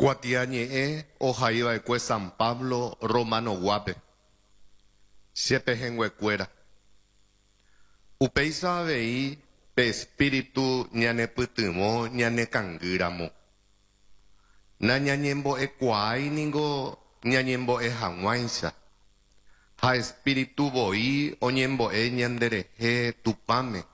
Cuatiañe ojaiva ecue San Pablo Romano Guape. Siepejenguecuera. Upeisa vei pe espíritu ñane putimo ñane cangiramo. Na ñañembo e kuai ningo ñañembo e hanguainsa. Ha espíritu boi oñembo e ñandereje tupame.